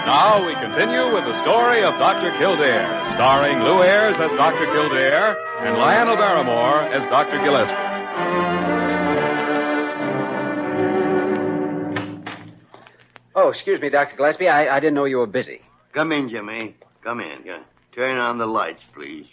Now we continue with the story of Dr. Kildare, starring Lou Ayres as Dr. Kildare and Lionel Barrymore as Dr. Gillespie. Oh, excuse me, Dr. Gillespie. I didn't know you were busy. Come in, Jimmy. Come in. Turn on the lights, please.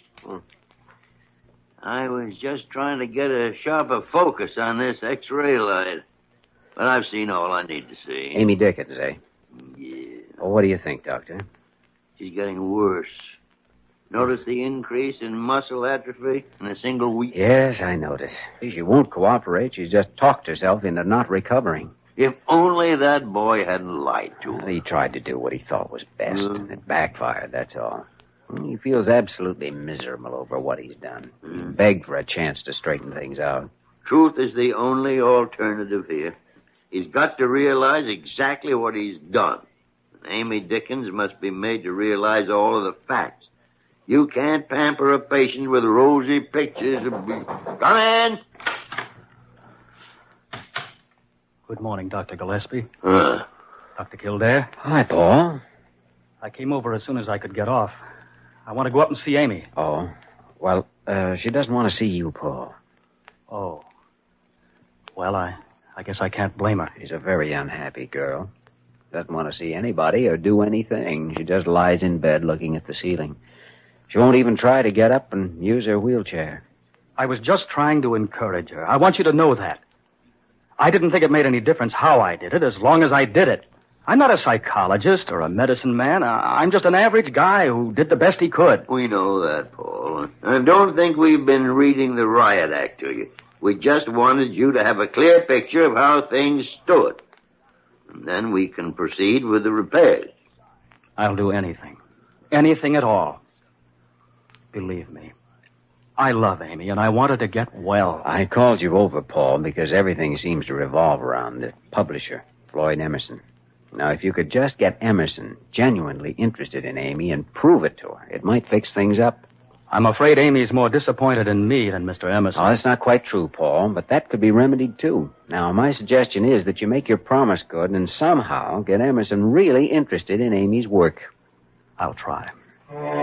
I was just trying to get a sharper focus on this X-ray light. But I've seen all I need to see. Amy Dickens, eh? Yeah. Well, what do you think, Doctor? She's getting worse. Notice the increase in muscle atrophy in a single week? Yes, I notice. She won't cooperate. She's just talked herself into not recovering. If only that boy hadn't lied to her. Well, he tried to do what he thought was best, and it backfired, that's all. He feels absolutely miserable over what he's done. He begged for a chance to straighten things out. Truth is the only alternative here. He's got to realize exactly what he's done. Amy Dickens must be made to realize all of the facts. You can't pamper a patient with rosy pictures of... Come in! Good morning, Dr. Gillespie. Dr. Kildare. Hi, Paul. I came over as soon as I could get off. I want to go up and see Amy. Oh, well, she doesn't want to see you, Paul. Oh. Well, I guess I can't blame her. She's a very unhappy girl. Doesn't want to see anybody or do anything. She just lies in bed looking at the ceiling. She won't even try to get up and use her wheelchair. I was just trying to encourage her. I want you to know that. I didn't think it made any difference how I did it, as long as I did it. I'm not a psychologist or a medicine man. I'm just an average guy who did the best he could. We know that, Paul. I don't think we've been reading the riot act to you. We just wanted you to have a clear picture of how things stood. And then we can proceed with the repairs. I'll do anything. Anything at all. Believe me. I love Amy, and I want her to get well. I called you over, Paul, because everything seems to revolve around the publisher, Floyd Emerson. Now, if you could just get Emerson genuinely interested in Amy and prove it to her, it might fix things up. I'm afraid Amy's more disappointed in me than Mr. Emerson. Oh, that's not quite true, Paul, but that could be remedied, too. Now, my suggestion is that you make your promise good and somehow get Emerson really interested in Amy's work. I'll try.